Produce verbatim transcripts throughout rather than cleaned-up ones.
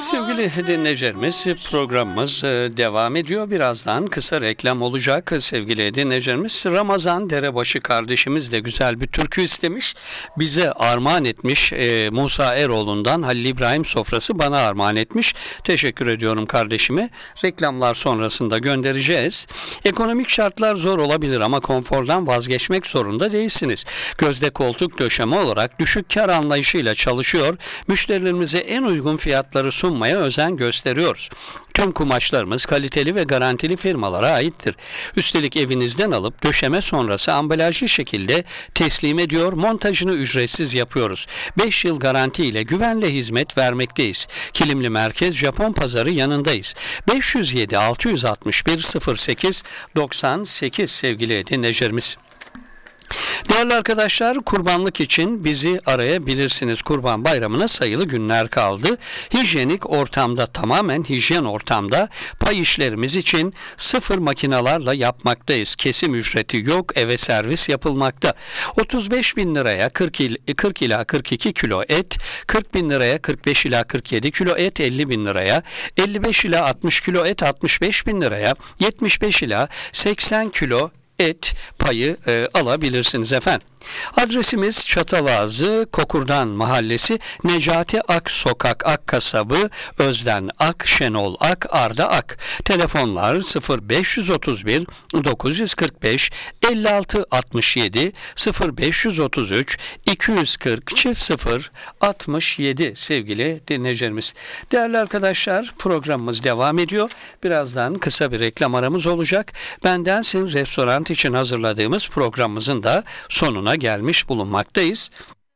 Sevgili dinleyicilerimiz, programımız devam ediyor. Birazdan kısa reklam olacak. Sevgili dinleyicilerimiz, Ramazan Derebaşı kardeşimiz de güzel bir türkü istemiş. Bize armağan etmiş. E, Musa Eroğlu'ndan Halil İbrahim Sofrası bana armağan etmiş. Teşekkür ediyorum kardeşime. Reklamlar sonrasında göndereceğiz. Ekonomik şartlar zor olabilir ama konfordan vazgeçmek zorunda değilsiniz. Gözde koltuk döşeme olarak düşük kar anlayışıyla çalışıyor. Müşterilerimize en uygun fiyatları sunmaya özen gösteriyoruz. Tüm kumaşlarımız kaliteli ve garantili firmalara aittir. Üstelik evinizden alıp döşeme sonrası ambalajlı şekilde teslim ediyor, montajını ücretsiz yapıyoruz. beş yıl garanti ile güvenle hizmet vermekteyiz. Kilimli Merkez Japon Pazarı yanındayız. beş yüz yedi altı yüz altmış bir sıfır sekiz doksan sekiz sevgili dinleyicilerimiz. Değerli arkadaşlar, kurbanlık için bizi arayabilirsiniz. Kurban Bayramı'na sayılı günler kaldı. Hijyenik ortamda, tamamen hijyen ortamda pay işlerimiz için sıfır makinalarla yapmaktayız. Kesim ücreti yok, eve servis yapılmakta. otuz beş bin liraya kırk, il, kırk ila kırk iki kilo et, kırk bin liraya kırk beş ila kırk yedi kilo et, elli bin liraya, elli beş ila altmış kilo et, altmış beş bin liraya, yetmiş beş ila seksen kilo et payı e, alabilirsiniz efendim. Adresimiz Çatalazı, Kokurdan Mahallesi, Necati Ak Sokak, Ak Kasabı, Özden Ak, Şenol Ak, Arda Ak. Telefonlar sıfır beş yüz otuz bir dokuz yüz kırk beş elli altı altmış yedi, sıfır beş yüz otuz üç iki yüz kırk sıfır altmış yedi sevgili dinleyicilerimiz. Değerli arkadaşlar, programımız devam ediyor. Birazdan kısa bir reklam aramız olacak. Bendensin restoran için hazırladığımız programımızın da sonuna gelmiş bulunmaktayız.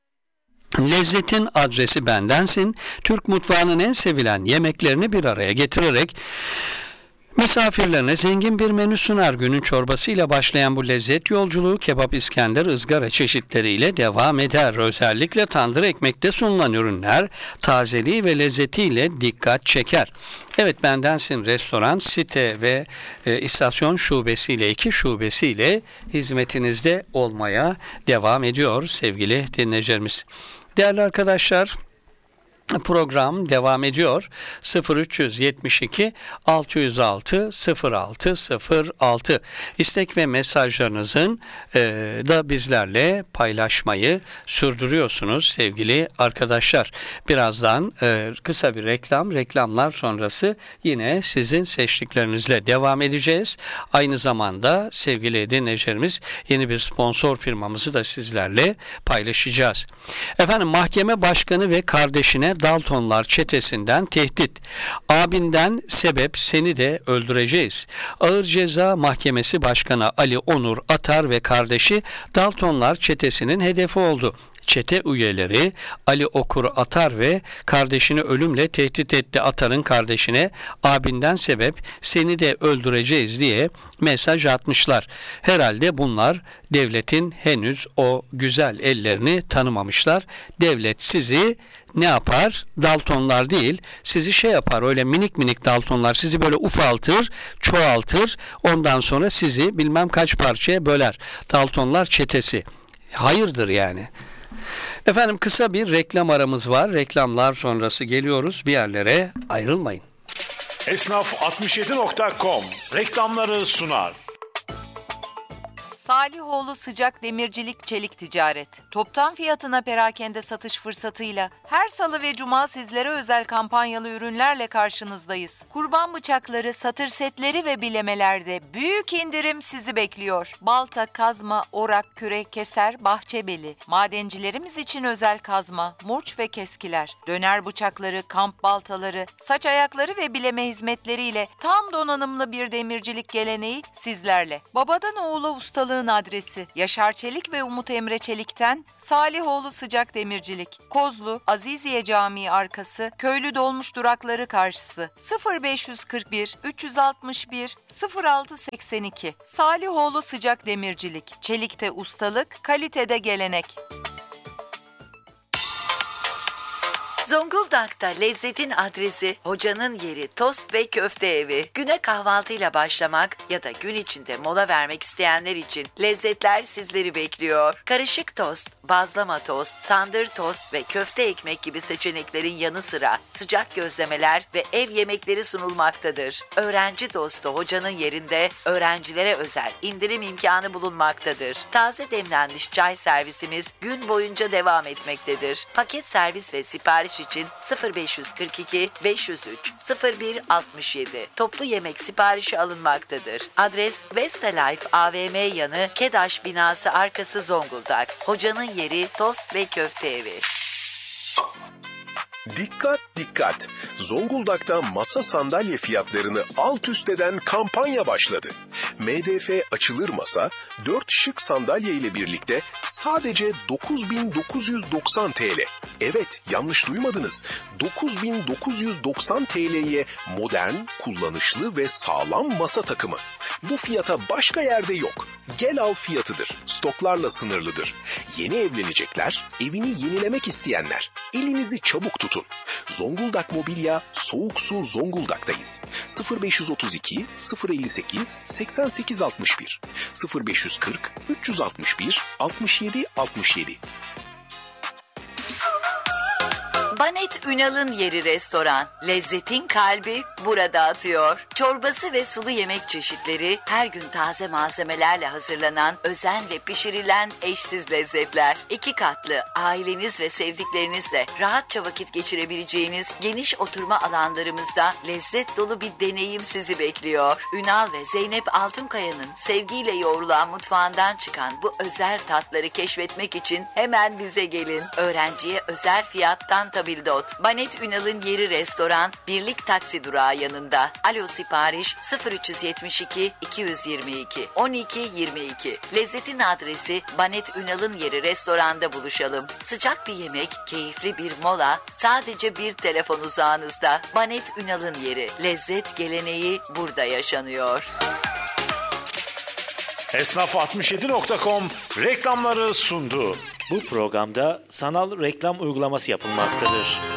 Lezzetin adresi bendensin. Türk mutfağının en sevilen yemeklerini bir araya getirerek misafirlerine zengin bir menü sunar. Günün çorbasıyla başlayan bu lezzet yolculuğu kebap, İskender, ızgara çeşitleriyle devam eder. Özellikle tandır ekmekte sunulan ürünler tazeliği ve lezzetiyle dikkat çeker. Evet, bendensin restoran site ve e, istasyon şubesiyle iki şubesiyle hizmetinizde olmaya devam ediyor sevgili dinleyicilerimiz. Değerli arkadaşlar, program devam ediyor. sıfır üç yetmiş iki altı yüz altı sıfır altı sıfır altı istek ve mesajlarınızın e, da bizlerle paylaşmayı sürdürüyorsunuz sevgili arkadaşlar. Birazdan e, kısa bir reklam, reklamlar sonrası yine sizin seçtiklerinizle devam edeceğiz. Aynı zamanda sevgili dinleyicilerimiz, yeni bir sponsor firmamızı da sizlerle paylaşacağız. Efendim, mahkeme başkanı ve kardeşine Daltonlar çetesinden tehdit. Abinden sebep seni de öldüreceğiz. Ağır Ceza Mahkemesi Başkanı Ali Onur Atar ve kardeşi Daltonlar çetesinin hedefi oldu. Çete üyeleri Ali Okur Atar ve kardeşini ölümle tehdit etti. Atar'ın kardeşine abinden sebep seni de öldüreceğiz diye mesaj atmışlar. Herhalde bunlar devletin henüz o güzel ellerini tanımamışlar. Devlet sizi ne yapar? Daltonlar değil, sizi şey yapar, öyle minik minik Daltonlar sizi böyle ufaltır, çoğaltır, ondan sonra sizi bilmem kaç parçaya böler. Daltonlar çetesi. Hayırdır yani. Efendim, kısa bir reklam aramız var. Reklamlar sonrası geliyoruz. Bir yerlere ayrılmayın. Esnaf altmış yedi nokta com reklamları sunar. Salihoğlu Sıcak Demircilik Çelik Ticaret. Toptan fiyatına perakende satış fırsatıyla her salı ve cuma sizlere özel kampanyalı ürünlerle karşınızdayız. Kurban bıçakları, satır setleri ve bilemelerde büyük indirim sizi bekliyor. Balta, kazma, orak, kürek, keser, bahçebeli. Madencilerimiz için özel kazma, murç ve keskiler. Döner bıçakları, kamp baltaları, saç ayakları ve bileme hizmetleriyle tam donanımlı bir demircilik geleneği sizlerle. Babadan oğula ustalığı adresi Yaşar Çelik ve Umut Emre Çelik'ten Salihoğlu Sıcak Demircilik, Kozlu Aziziye Camii arkası, Köylü Dolmuş durakları karşısı, sıfır beş kırk bir üç altı bir sıfır altı seksen iki. Salihoğlu Sıcak Demircilik, çelikte ustalık, kalitede gelenek. Zonguldak'ta lezzetin adresi, hocanın yeri tost ve köfte evi. Güne kahvaltıyla başlamak ya da gün içinde mola vermek isteyenler için lezzetler sizleri bekliyor. Karışık tost, bazlama tost, tandır tost ve köfte ekmek gibi seçeneklerin yanı sıra sıcak gözlemeler ve ev yemekleri sunulmaktadır. Öğrenci dostu hocanın yerinde öğrencilere özel indirim imkanı bulunmaktadır. Taze demlenmiş çay servisimiz gün boyunca devam etmektedir. Paket servis ve sipariş için sıfır beş kırk iki beş yüz üç sıfır bir altmış yedi toplu yemek siparişi alınmaktadır. Adres Westlife A V M yanı KEDAŞ binası arkası Zonguldak. Hocanın yeri tost ve köfte evi. Dikkat dikkat! Zonguldak'ta masa sandalye fiyatlarını alt üst eden kampanya başladı. M D F açılır masa dört şık sandalye ile birlikte sadece dokuz bin dokuz yüz doksan T L. Evet, yanlış duymadınız. dokuz bin dokuz yüz doksan T L'ye modern, kullanışlı ve sağlam masa takımı. Bu fiyata başka yerde yok. Gel al fiyatıdır. Stoklarla sınırlıdır. Yeni evlenecekler, evini yenilemek isteyenler. Elinizi çabuk tutun. Zonguldak Mobilya, Soğuk Su Zonguldak'tayız. sıfır beş otuz iki sıfır elli sekiz seksen sekiz altmış bir sıfır beş kırk üç yüz altmış bir altmış yedi altmış yedi. Banet Ünal'ın yeri restoran. Lezzetin kalbi burada atıyor. Çorbası ve sulu yemek çeşitleri her gün taze malzemelerle hazırlanan, özenle pişirilen eşsiz lezzetler. İki katlı, aileniz ve sevdiklerinizle rahatça vakit geçirebileceğiniz geniş oturma alanlarımızda lezzet dolu bir deneyim sizi bekliyor. Ünal ve Zeynep Altunkaya'nın sevgiyle yoğrulan mutfağından çıkan bu özel tatları keşfetmek için hemen bize gelin. Öğrenciye özel fiyattan tabildot. Banet Ünal'ın yeri restoran, Birlik Taksi Durağı yanında. Alo sipariş sıfır üç yedi iki iki yüz yirmi iki on iki yirmi iki. Lezzetin adresi Banet Ünal'ın yeri restoranda buluşalım. Sıcak bir yemek, keyifli bir mola, sadece bir telefon uzağınızda. Banet Ünal'ın yeri. Lezzet geleneği burada yaşanıyor. Esnaf altmış yedi nokta com reklamları sundu. Bu programda sanal reklam uygulaması yapılmaktadır.